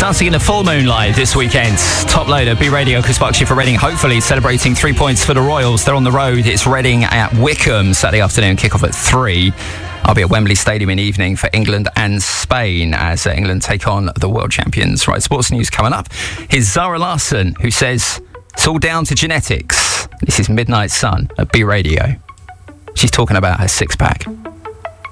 Dancing in the Full Moon live this weekend. Top loader, B Radio, Chris Buckshire for Reading, hopefully celebrating 3 points for the Royals. They're on the road. It's Reading at Wickham, Saturday afternoon, kick-off at 3. I'll be at Wembley Stadium in the evening for England and Spain as England take on the world champions. Right, sports news coming up. Here's Zara Larsson, who says it's all down to genetics. This is Midnight Sun at B Radio. She's talking about her six-pack.